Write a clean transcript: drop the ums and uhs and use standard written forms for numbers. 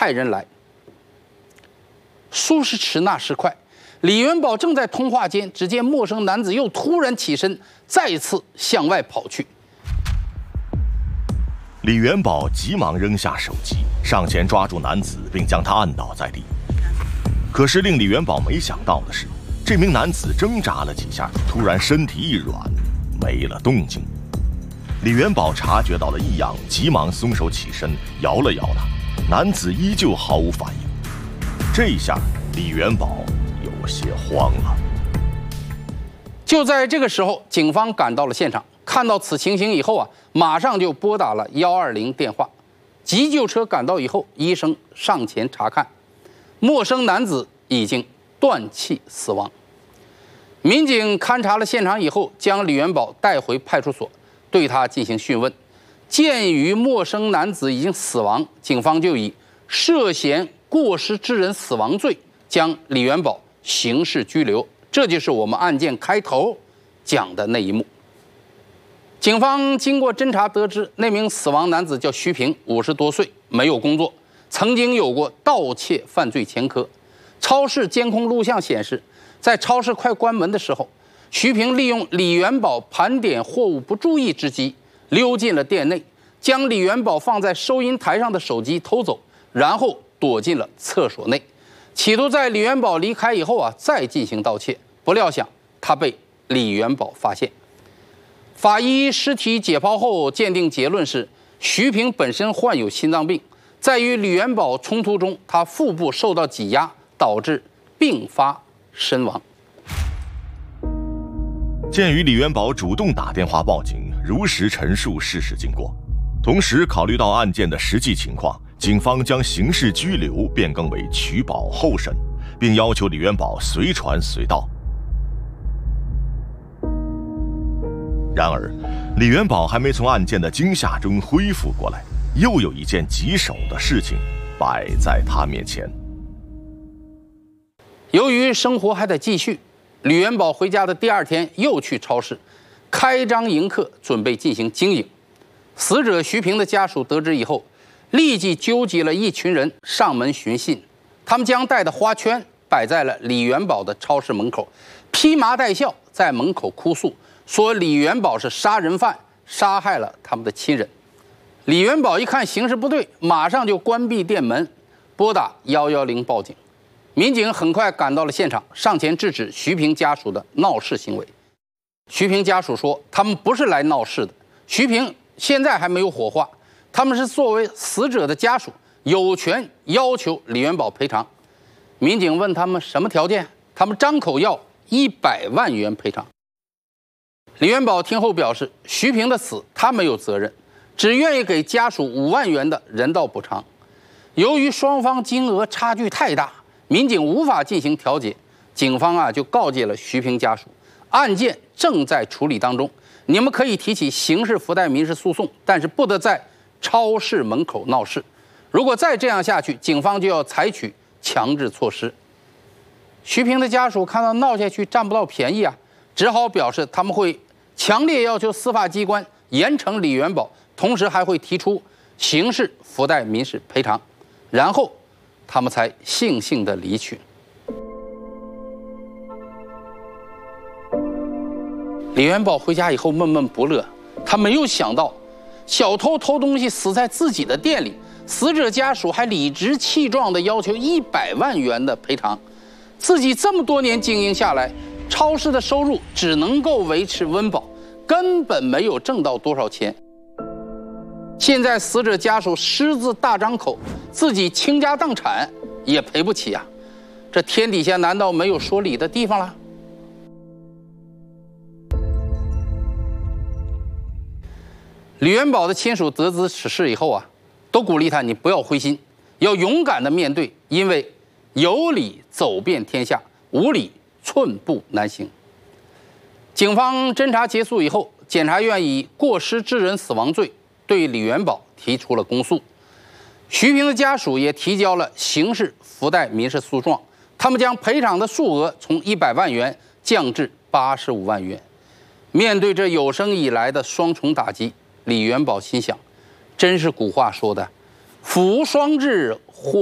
派人来。说时迟，那时快，李元宝正在通话间，只见陌生男子又突然起身，再次向外跑去。 李元宝急忙扔下手机，上前抓住男子，并将他按倒在地。可是令李元宝没想到的是，这名男子挣扎了几下，突然身体一软，没了动静。李元宝察觉到了异样，急忙松手起身，摇了摇他，男子依旧毫无反应。这一下，李元宝有些慌了。 就在这个时候，警方赶到了现场，看到此情形以后马上就拨打了120电话。急救车赶到以后，医生上前查看，陌生男子已经断气死亡。民警勘察了现场以后，将李元宝带回派出所，对他进行讯问。鉴于陌生男子已经死亡，警方就以涉嫌过失致人死亡罪将李元宝刑事拘留。这就是我们案件开头讲的那一幕。警方经过侦查得知，那名死亡男子叫徐平，50多岁，没有工作，曾经有过盗窃犯罪前科。超市监控录像显示，在超市快关门的时候，徐平利用李元宝盘点货物不注意之机，溜进了店内，将李元宝放在收银台上的手机偷走，然后躲进了厕所内，企图在李元宝离开以后再进行盗窃。不料想他被李元宝发现。法医尸体解剖后鉴定结论是，徐平本身患有心脏病，在与李元宝冲突中，他腹部受到挤压，导致并发身亡。 鉴于李元宝主动打电话报警，如实陈述事实经过，同时考虑到案件的实际情况，警方将刑事拘留变更为取保候审，并要求李元宝随传随到。然而，李元宝还没从案件的惊吓中恢复过来，又有一件棘手的事情摆在他面前。 由于生活还得继续，李元宝回家的第2天又去超市开张迎客，准备进行经营。死者徐平的家属得知以后，立即纠集了一群人上门寻衅。他们将带的花圈摆在了李元宝的超市门口，披麻戴孝在门口哭诉，说李元宝是杀人犯，杀害了他们的亲人。李元宝一看形势不对，马上就关闭店门，拨打110报警。民警很快赶到了现场，上前制止徐平家属的闹事行为。徐平家属说，他们不是来闹事的，徐平现在还没有火化，他们是作为死者的家属，有权要求李元宝赔偿。民警问他们什么条件，他们张口要100万元赔偿。李元宝听后表示，徐平的死他没有责任，只愿意给家属5万元的人道补偿。由于双方金额差距太大，民警无法进行调解，警方就告诫了徐平家属，案件正在处理当中，你们可以提起刑事附带民事诉讼，但是不得在超市门口闹事。如果再这样下去，警方就要采取强制措施。徐平的家属看到闹下去占不到便宜只好表示他们会强烈要求司法机关严惩李元宝，同时还会提出刑事附带民事赔偿，然后他们才悻悻地离去。李元宝回家以后闷闷不乐，他没有想到小偷偷东西死在自己的店里，死者家属还理直气壮地要求100万元的赔偿。自己这么多年经营下来，超市的收入只能够维持温饱，根本没有挣到多少钱。现在死者家属狮子大张口，自己倾家荡产也赔不起这天底下难道没有说理的地方了？李元宝的亲属得知此事以后都鼓励他，你不要灰心，要勇敢地面对，因为有理走遍天下，无理寸步难行。警方侦查结束以后，检察院以过失致人死亡罪对李元宝提出了公诉。徐平的家属也提交了刑事附带民事诉状，他们将赔偿的数额从100万元降至85万元。面对这有生以来的双重打击，李元宝心想，真是古话说的，福无双至，祸